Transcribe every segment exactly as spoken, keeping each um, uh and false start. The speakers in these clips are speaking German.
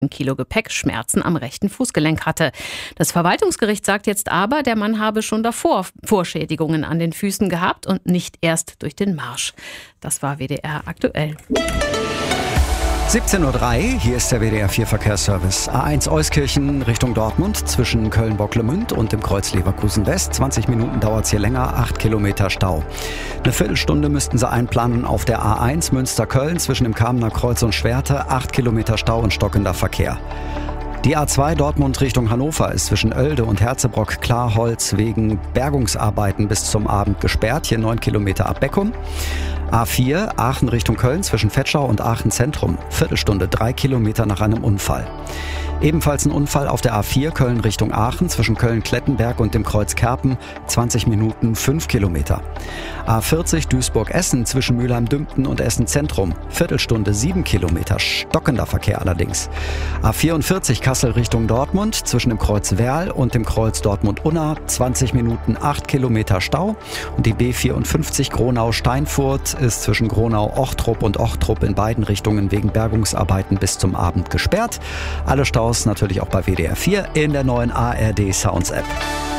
Kilo Gepäck Schmerzen am rechten Fußgelenk hatte. Das Verwaltungsgericht sagt jetzt aber, der Mann habe schon davor Vorschädigungen an den Füßen gehabt und nicht erst durch den Marsch. Das war W D R aktuell. siebzehn Uhr drei, hier ist der W D R vier Verkehrsservice. A eins Euskirchen Richtung Dortmund zwischen Köln-Bocklemünd und dem Kreuz Leverkusen West. zwanzig Minuten dauert es hier länger, acht Kilometer Stau. Eine Viertelstunde müssten Sie einplanen auf der A eins Münster-Köln zwischen dem Kamener Kreuz und Schwerte. acht Kilometer Stau und stockender Verkehr. Die A zwei Dortmund Richtung Hannover ist zwischen Oelde und Herzebrock-Klarholz wegen Bergungsarbeiten bis zum Abend gesperrt. Hier neun Kilometer ab Beckum. A vier Aachen Richtung Köln zwischen Vetschau und Aachen Zentrum. Viertelstunde, drei Kilometer nach einem Unfall. Ebenfalls ein Unfall auf der A vier Köln Richtung Aachen zwischen Köln-Klettenberg und dem Kreuz Kerpen. zwanzig Minuten, fünf Kilometer. A vierzig Duisburg-Essen zwischen Mülheim-Dümpten und Essen Zentrum. Viertelstunde, sieben Kilometer. Stockender Verkehr allerdings. A vierundvierzig Kassel Richtung Dortmund zwischen dem Kreuz Werl und dem Kreuz Dortmund-Unna. zwanzig Minuten, acht Kilometer Stau. Und die B vierundfünfzig Gronau-Steinfurt ist zwischen Gronau-Ochtrup und Ochtrup in beiden Richtungen wegen Bergungsarbeiten bis zum Abend gesperrt. Alle Staus natürlich auch bei W D R vier in der neuen A R D Sounds App.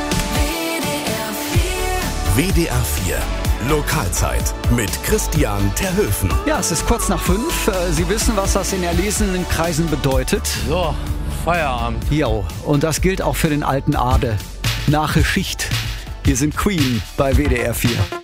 W D R vier Lokalzeit mit Christian Terhöfen. Ja, es ist kurz nach fünf. Sie wissen, was das in erlesenen Kreisen bedeutet. So, Feierabend. Jo, und das gilt auch für den alten Ade. Nach Schicht. Wir sind Queen bei W D R vier.